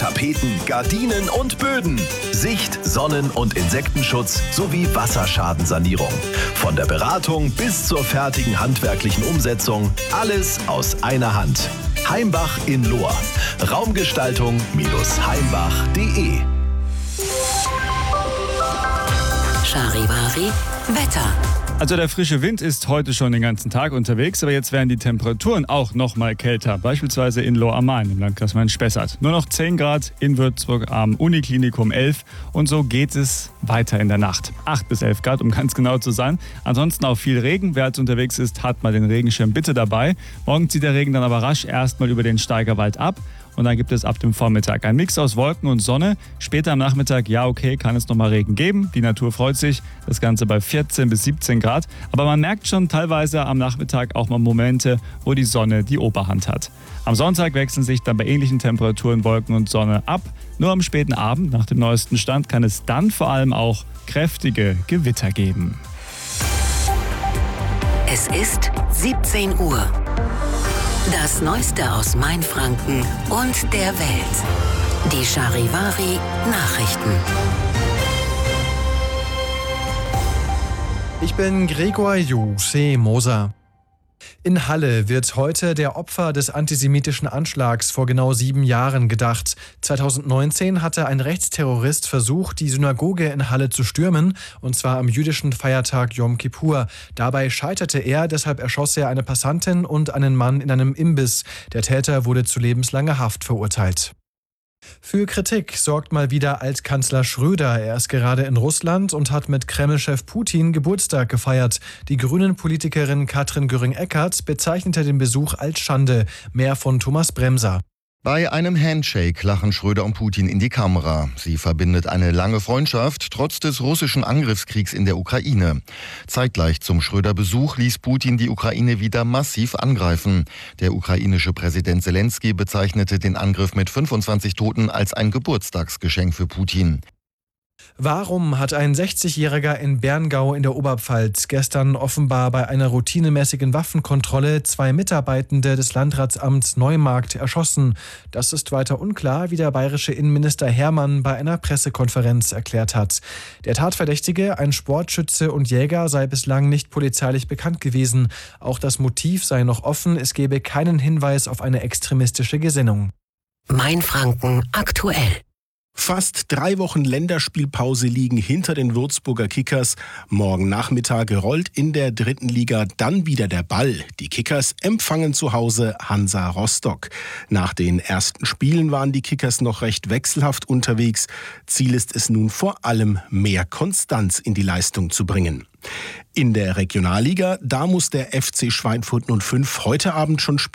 Tapeten, Gardinen und Böden, Sicht-, Sonnen- und Insektenschutz sowie Wasserschadensanierung. Von der Beratung bis zur fertigen handwerklichen Umsetzung, alles aus einer Hand. Heimbach in Lohr. Raumgestaltung-heimbach.de. Charivari Wetter. Also der frische Wind ist heute schon den ganzen Tag unterwegs, aber jetzt werden die Temperaturen auch noch mal kälter. Beispielsweise in Lohr am Main im Landkreis Main-Spessart. Nur noch 10 Grad, in Würzburg am Uniklinikum 11 und so geht es weiter in der Nacht. 8 bis 11 Grad, um ganz genau zu sein. Ansonsten auch viel Regen. Wer jetzt unterwegs ist, hat mal den Regenschirm bitte dabei. Morgen zieht der Regen dann aber rasch erstmal über den Steigerwald ab. Und dann gibt es ab dem Vormittag einen Mix aus Wolken und Sonne. Später am Nachmittag, kann es nochmal Regen geben. Die Natur freut sich. Das Ganze bei 14 bis 17 Grad. Aber man merkt schon teilweise am Nachmittag auch mal Momente, wo die Sonne die Oberhand hat. Am Sonntag wechseln sich dann bei ähnlichen Temperaturen Wolken und Sonne ab. Nur am späten Abend, nach dem neuesten Stand, kann es dann vor allem auch kräftige Gewitter geben. Es ist 17 Uhr. Das Neueste aus Mainfranken und der Welt. Die Charivari Nachrichten. Ich bin Gregor Moser. In Halle wird heute der Opfer des antisemitischen Anschlags vor genau 7 Jahren gedacht. 2019 hatte ein Rechtsterrorist versucht, die Synagoge in Halle zu stürmen, und zwar am jüdischen Feiertag Yom Kippur. Dabei scheiterte er, deshalb erschoss er eine Passantin und einen Mann in einem Imbiss. Der Täter wurde zu lebenslanger Haft verurteilt. Für Kritik sorgt mal wieder Altkanzler Schröder. Er ist gerade in Russland und hat mit Kreml-Chef Putin Geburtstag gefeiert. Die Grünen-Politikerin Katrin Göring-Eckardt bezeichnete den Besuch als Schande. Mehr von Thomas Bremser. Bei einem Handshake lachen Schröder und Putin in die Kamera. Sie verbindet eine lange Freundschaft, trotz des russischen Angriffskriegs in der Ukraine. Zeitgleich zum Schröder-Besuch ließ Putin die Ukraine wieder massiv angreifen. Der ukrainische Präsident Zelensky bezeichnete den Angriff mit 25 Toten als ein Geburtstagsgeschenk für Putin. Warum hat ein 60-Jähriger in Berngau in der Oberpfalz gestern offenbar bei einer routinemäßigen Waffenkontrolle 2 Mitarbeitende des Landratsamts Neumarkt erschossen? Das ist weiter unklar, wie der bayerische Innenminister Hermann bei einer Pressekonferenz erklärt hat. Der Tatverdächtige, ein Sportschütze und Jäger, sei bislang nicht polizeilich bekannt gewesen. Auch das Motiv sei noch offen, es gebe keinen Hinweis auf eine extremistische Gesinnung. Mainfranken aktuell. Fast 3 Wochen Länderspielpause liegen hinter den Würzburger Kickers. Morgen Nachmittag rollt in der 3. Liga dann wieder der Ball. Die Kickers empfangen zu Hause Hansa Rostock. Nach den ersten Spielen waren die Kickers noch recht wechselhaft unterwegs. Ziel ist es nun vor allem, mehr Konstanz in die Leistung zu bringen. In der Regionalliga, da muss der FC Schweinfurt 05 heute Abend schon spielen.